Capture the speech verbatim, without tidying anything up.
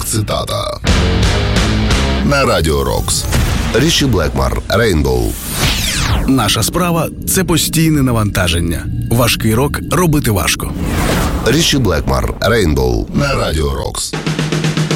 Цитата. На Радіо Рокс. Річі Блекмор, Рейнбоу. Наша справа – це постійне навантаження. Важкий рок робити важко. Річі Блекмор, Рейнбоу. На Радіо Рокс.